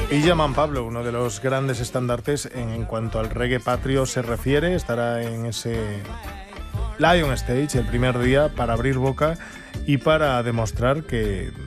Illa Pablo, uno de los grandes estandartes en cuanto al reggae patrio se refiere, estará en ese Lion Stage el primer día para abrir boca y para demostrar que